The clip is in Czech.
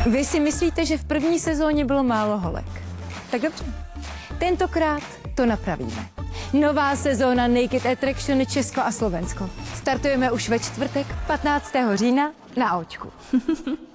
Vy si myslíte, že v první sezóně bylo málo holek. Tak dobře. Tentokrát to napravíme. Nová sezóna Naked Attraction Česko a Slovensko. Startujeme už ve čtvrtek 15. října na Ačku.